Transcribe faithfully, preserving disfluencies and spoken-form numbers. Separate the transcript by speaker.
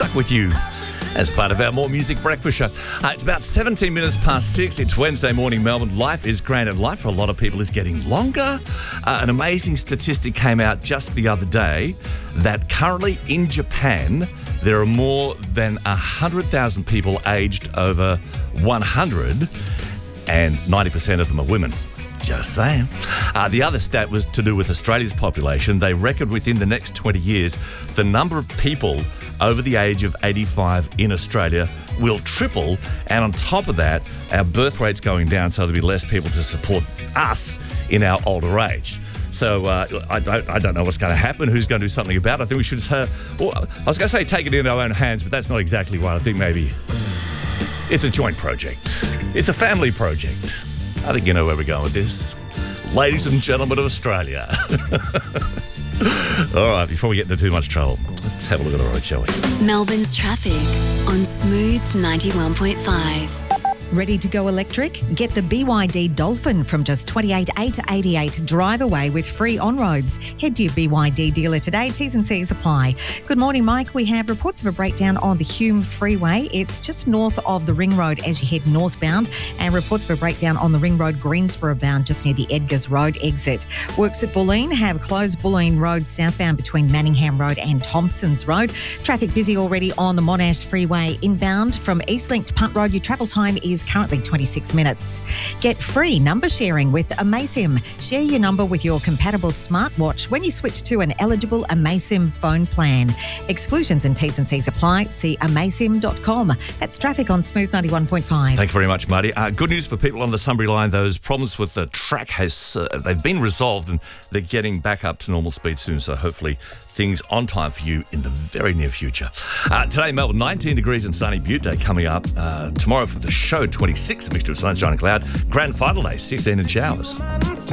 Speaker 1: Mike with you as part of our More Music Breakfast show. Uh, it's about seventeen minutes past six. It's Wednesday morning, Melbourne. Life is grand, and life for a lot of people is getting longer. Uh, an amazing statistic came out just the other day that currently in Japan, there are more than one hundred thousand people aged over one hundred, and ninety percent of them are women. Just saying. Uh, the other stat was to do with Australia's population. They reckon within the next twenty years, the number of people over the age of eighty-five in Australia will triple. And on top of that, our birth rate's going down, so there'll be less people to support us in our older age. So uh, I, don't, I don't know what's going to happen, who's going to do something about it. I think we should say, well, I was going to say take it in our own hands, but that's not exactly right. I think maybe it's a joint project. It's a family project. I think you know where we're going with this. Ladies and gentlemen of Australia. All right, before we get into too much trouble, let's have a look at the road, shall we?
Speaker 2: Melbourne's traffic on Smooth ninety-one point five.
Speaker 3: Ready to go electric? Get the B Y D Dolphin from just twenty-eight thousand eight hundred eighty-eight dollars. Drive away with free on-roads. Head to your B Y D dealer today. T's and C's apply. Good morning, Mike. We have reports of a breakdown on the Hume Freeway. It's just north of the Ring Road as you head northbound, and reports of a breakdown on the Ring Road Greensboro bound just near the Edgars Road exit. Works at Bulleen have closed Bulleen Road southbound between Manningham Road and Thompsons Road. Traffic busy already on the Monash Freeway inbound from Eastlink to Punt Road. Your travel time is currently twenty-six minutes. Get free number sharing with Amaysim. Share your number with your compatible smartwatch when you switch to an eligible Amaysim phone plan. Exclusions and T's and C's apply. See amaysim dot com. That's traffic on Smooth ninety-one point five.
Speaker 1: Thank you very much, Marty. Uh, good news for people on the Sunbury line. Those problems with the track has uh, they've been resolved, and they're getting back up to normal speed soon. So hopefully things on time for you in the very near future. Uh, today, Melbourne, nineteen degrees and sunny. Butte Day coming up. Uh, tomorrow for the show, twenty-six, a mixture of sunshine and cloud. Grand final day, sixteen in showers.